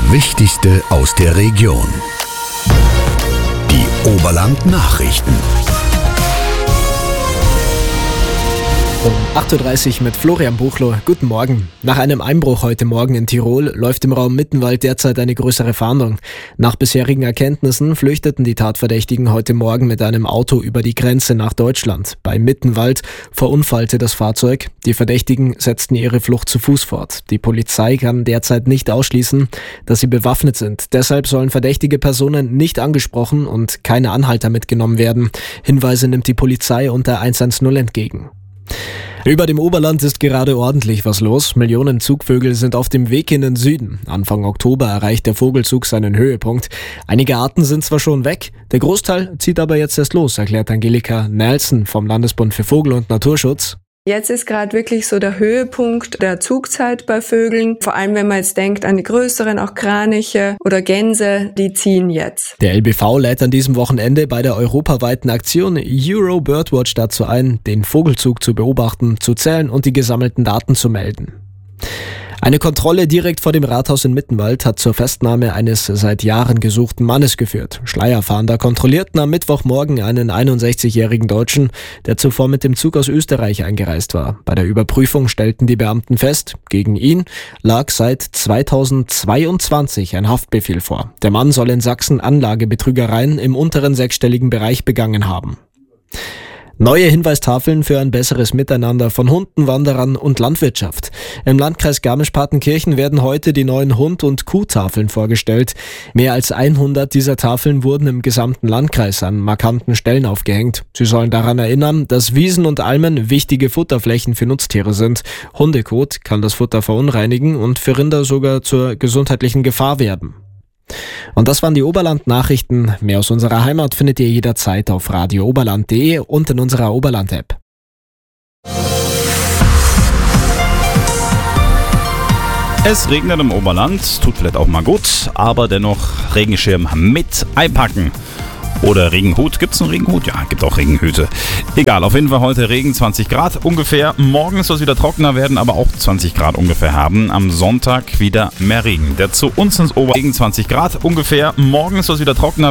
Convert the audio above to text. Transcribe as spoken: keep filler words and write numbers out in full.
Wichtigste aus der Region. Die Oberland-Nachrichten. Um acht Uhr dreißig mit Florian Buchlo. Guten Morgen. Nach einem Einbruch heute Morgen in Tirol läuft im Raum Mittenwald derzeit eine größere Fahndung. Nach bisherigen Erkenntnissen flüchteten die Tatverdächtigen heute Morgen mit einem Auto über die Grenze nach Deutschland. Bei Mittenwald verunfallte das Fahrzeug. Die Verdächtigen setzten ihre Flucht zu Fuß fort. Die Polizei kann derzeit nicht ausschließen, dass sie bewaffnet sind. Deshalb sollen verdächtige Personen nicht angesprochen und keine Anhalter mitgenommen werden. Hinweise nimmt die Polizei unter eins eins null entgegen. Über dem Oberland ist gerade ordentlich was los. Millionen Zugvögel sind auf dem Weg in den Süden. Anfang Oktober erreicht der Vogelzug seinen Höhepunkt. Einige Arten sind zwar schon weg, der Großteil zieht aber jetzt erst los, erklärt Angelika Nelson vom Landesbund für Vogel- und Naturschutz. Jetzt ist gerade wirklich so der Höhepunkt der Zugzeit bei Vögeln. Vor allem, wenn man jetzt denkt an die größeren, auch Kraniche oder Gänse, die ziehen jetzt. Der L B V lädt an diesem Wochenende bei der europaweiten Aktion Euro Birdwatch dazu ein, den Vogelzug zu beobachten, zu zählen und die gesammelten Daten zu melden. Eine Kontrolle direkt vor dem Rathaus in Mittenwald hat zur Festnahme eines seit Jahren gesuchten Mannes geführt. Schleierfahnder kontrollierten am Mittwochmorgen einen einundsechzigjährigen Deutschen, der zuvor mit dem Zug aus Österreich eingereist war. Bei der Überprüfung stellten die Beamten fest, gegen ihn lag seit zweitausendzweiundzwanzig ein Haftbefehl vor. Der Mann soll in Sachsen Anlagebetrügereien im unteren sechsstelligen Bereich begangen haben. Neue Hinweistafeln für ein besseres Miteinander von Hunden, Wanderern und Landwirtschaft. Im Landkreis Garmisch-Partenkirchen werden heute die neuen Hund- und Kuhtafeln vorgestellt. Mehr als hundert dieser Tafeln wurden im gesamten Landkreis an markanten Stellen aufgehängt. Sie sollen daran erinnern, dass Wiesen und Almen wichtige Futterflächen für Nutztiere sind. Hundekot kann das Futter verunreinigen und für Rinder sogar zur gesundheitlichen Gefahr werden. Und das waren die Oberland-Nachrichten. Mehr aus unserer Heimat findet ihr jederzeit auf radio oberland punkt de und in unserer Oberland-App. Es regnet im Oberland, tut vielleicht auch mal gut, aber dennoch Regenschirm mit einpacken. Oder Regenhut. Gibt's einen Regenhut? Ja, gibt auch Regenhüte. Egal, auf jeden Fall heute Regen, zwanzig Grad ungefähr. Morgen soll es wieder trockener werden, aber auch zwanzig Grad ungefähr haben. Am Sonntag wieder mehr Regen. Der zu uns ins Oberland zwanzig Grad ungefähr. Morgen soll es wieder trockener